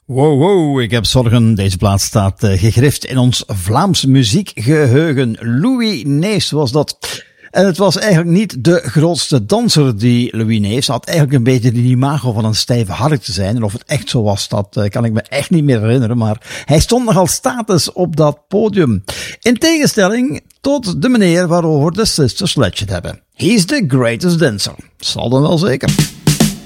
Wow, wow, ik heb zorgen. Deze plaat staat gegrift in ons Vlaams muziekgeheugen. Louis Neefs was dat. En het was eigenlijk niet de grootste danser, die Louis Neefs. Hij had eigenlijk een beetje de imago van een stijve hark te zijn. En of het echt zo was, dat kan ik me echt niet meer herinneren. Maar hij stond nogal status op dat podium. In tegenstelling tot de meneer waarover de Sister Sledge het hebben. He's the greatest dancer. Zal dan wel zeker.